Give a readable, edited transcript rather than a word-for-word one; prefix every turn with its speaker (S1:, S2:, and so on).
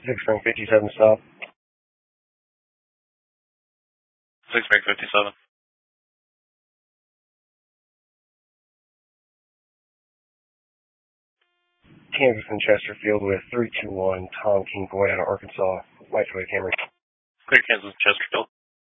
S1: Six Spring 57 stop.
S2: 6 Spring 57.
S1: Kansas and Chesterfield with 321 Tom King going out of Arkansas. Light to Camry.
S2: Clear Kansas and Chesterfield.